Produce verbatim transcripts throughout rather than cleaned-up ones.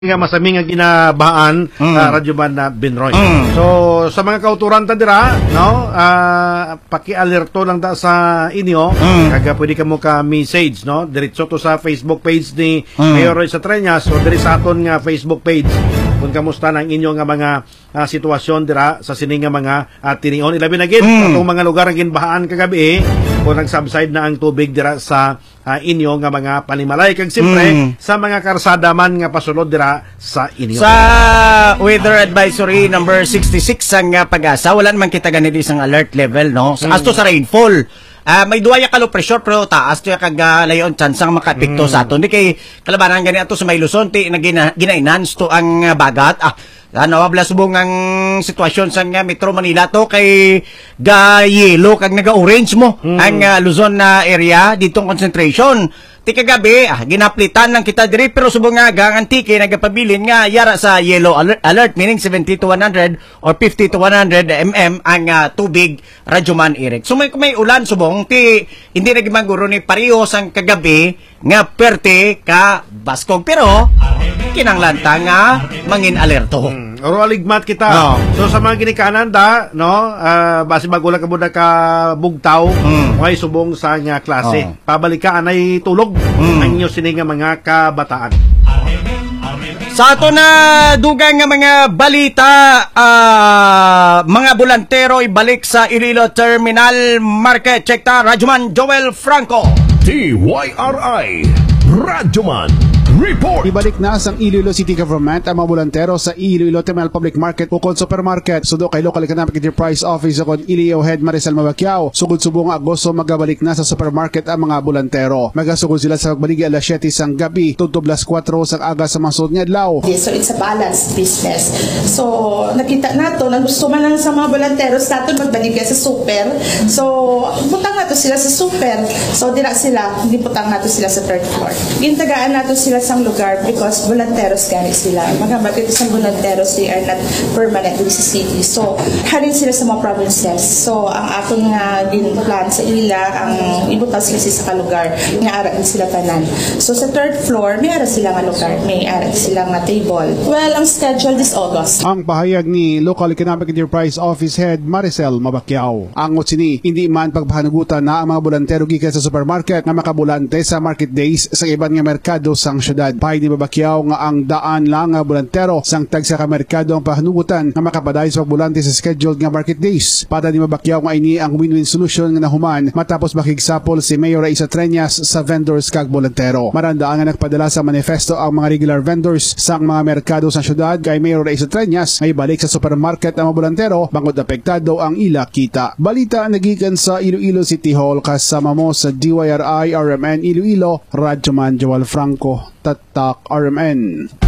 nga masami nga ginabahan mm. uh, Radyo Man na Binroy. Mm. So sa mga kauturan ta dira, no, uh, paki-alerto lang da sa inyo, mm. kaga pwede ka mo ka message, no, diretso to sa Facebook page ni mm. Mayor Roy Satrañas o diri sa aton nga Facebook page kung kamusta nang inyo nga mga uh, sitwasyon dira sa sini nga mga uh, tinion ilabi na gid mm. atong mga lugar nga ginbahaan kagabi eh, kung nag-subside na ang tubig dira sa uh, inyo nga mga panimalay kag siyempre mm. sa mga karsada man nga pasulod dira sa inyo. Sa weather advisory number sixty-six ang uh, Pag-asa, wala naman kita ganito isang alert level, no? Sa mm. asto sa rainfall. Uh, may duwa ya ka low pressure pero taas to ya kag uh, layon chance ang makaapekto mm. sa ato. Hindi kay kalabanan gani ato sa may Luzon ti na gina-enhance to ang uh, bagat. Ah, ano wala subong ang sitwasyon sa nga Metro Manila to kay ga yellow kag naga-orange mo mm. ang uh, Luzon na uh, area ditong concentration. Ti kagabi ah, ginaplitan lang kita diri pero subong nga ganganti kay nagapabilin nga yara sa yellow alert, alert meaning seventy to one hundred or fifty to one hundred millimeters ang uh, tubig Radyo Man Irek. So may may ulan subong ti hindi nagmaguro ni pareho sang kagabi nga perte ka baskog pero kinanglanta nga mangin alerto. Hmm. Oro aligmat kita. No. So sa mga ginikanan da, no, uh, base bago lang kabuda ka bugtaw, mm. may subong sa nga klase. Oh. Pabalik ka anay tulog mm. ang inyo sini nga mga kabataan. Sa ato na dugang nga mga balita, uh, mga bulantero ibalik sa Iloilo Terminal Market. Check ta, Radyo Man Joel Franco. T Y R I Radyo Man Report. Ibalik na sa Iloilo City Government ang mga bulantero sa Iloilo Terminal Public Market ukon Supermarket. Sudo kay Local Economic Enterprise Office ukon I L E O Head Maricel Mabacquiao. Sugod subong Agosto magabalik na sa supermarket ang mga bulantero. Magasugod sila sa magbaligi alas siyete sang gabi tudto alas kwatro sang aga sa masud nga adlaw. So it's a balanced business. So nakita nato na gusto man lang sa mga bulanteros nato magbaligi sa super. So butang nato sila sa super. So dira sila, hindi butang nato sila sa third floor. Gintagaan nato sila sa lugar because volunteers gani sila. Mga bakit isang volunteers, they are not permanently sa city. So, harin sila sa mga provinces. So, ang akong nga ginplan sa ila, ang ibutas sila sa kalugar, nga ara din sila tanan. So, sa third floor, may ara sila nga lugar, may ara sila nga table. Well, ang schedule this August. Ang pahayag ni Local Economic Enterprise Office Head Maricel Mabacquiao. Ang sini, hindi man pagpahanugutan na ang mga volunteero gikan sa supermarket nga makabulante sa market days sa iban nga merkado sang syudad. Pahay ni Mabacquiao nga ang daan lang nga bulantero sang tag sa kamerkado ang pahanugutan nga makapaday sa pagbulante sa scheduled nga market days. Pada ni Mabacquiao nga ini ang win-win solution nga nahuman matapos makigsapol si Mayor Roy Satrañas sa vendors kag bulantero. Marandaan nga nagpadala sa manifesto ang mga regular vendors sang mga merkado sa syudad kay Mayor Roy Satrañas nga ibalik sa supermarket ang mga bulantero bangod apektado ang ila kita. Balita nagikan sa Iloilo City Hall kasama mo sa D Y R I R M N Iloilo, Radyo Man Joel Franco. Tatak R M N.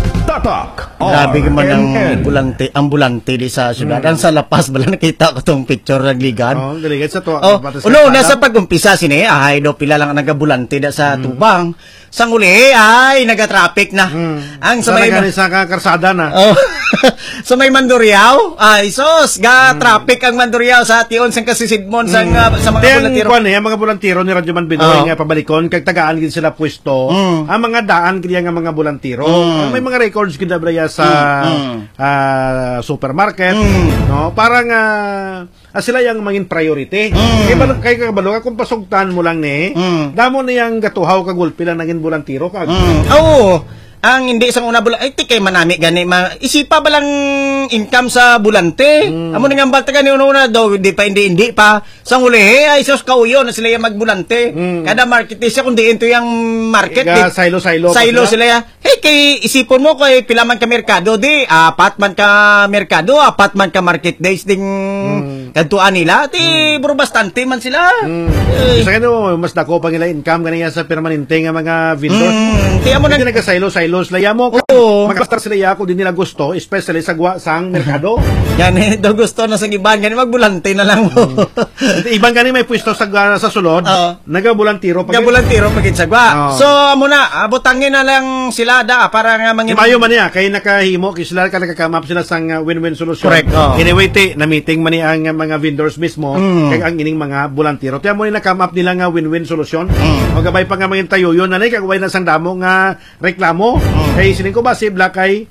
Tatak Grabe naman ang ambulante, ambulante di sa syudad. Mm. Ang sa lapas bala nakita ko tong picture ng ligan. Oh, daligat sa to. Oh, uno nasa pag-umpisa sini ay do pila lang nagabulante da sa mm. tubang. Sang uli ay naga-traffic na. Mm. Ang sa may sa karsada na. Oh. So may Mandurriao, ay sos ga mm. traffic ang Mandurriao sa tion sang kasisidmon sang mm. uh, sa mga bulantero. Kuan eh, mga bulantero ni Radyo Man Binroy oh. nga pabalikon kag tagaan gid sila pwesto. Mm. Ang mga daan kaya nga mga bulantero. Mm. May mga records gid braya sa mm. uh, supermarket, mm. no? Parang uh, ah, sila yang mangin priority. Mm. Kay balong kay kabalo kung pasugtan mo lang ni, mm. damo na yang gatuhaw kag gulpi lang naging bulantero kag. Mm. Oo. Ang hindi sang una bulan ay tikay manami gani ma isipa ba lang income sa bulante mm. amo nga balta gani una daw hindi pa hindi hindi pa sang uli ay sos kauyo na sila yung magbulante mm. kada market siya kundi into yung market Iga, silo silo silo sila ya hey kay isipon mo kay pila man ka merkado di apat man ka merkado apat man ka market days ding mm. kadtuan nila ti mm. buro bastante man sila mm. eh. Sa kano mas dako pa nila income ganiya sa permanente nga mga vendor mm. ti amo na naga silo silo los laya mo makastar sila ya kung di nila gusto especially sa gwa sang merkado yan eh do gusto na sa iban gani magbulante na lang mo mm. Ibang gani may pwesto sa sa sulod uh, nagabulantiro pag nagabulantiro pagit sa gwa uh. So amo na abutangin na lang sila da para nga mangin mayo man niya kay nakahimo kay sila ka nakakamap sila sang uh, win-win solution. Correct. Oh. Anyway ti na meeting man ni ang uh, mga vendors mismo mm. kay ang ining mga bulantiro tiyan mo ni nakamap nila nga win-win solution mm. magabay pa nga mangin tayo yun nanay kagaway na sang damo nga reklamo Kay sining ko ba si Black kay